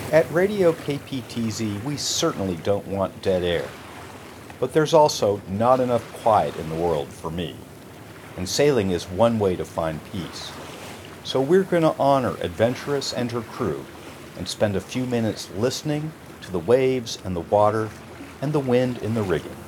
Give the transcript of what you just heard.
At Radio KPTZ, we certainly don't want dead air. But there's also not enough quiet in the world for me. And sailing is one way to find peace. So we're going to honor Adventuress and her crew and spend a few minutes listening to the waves and the water and the wind in the rigging.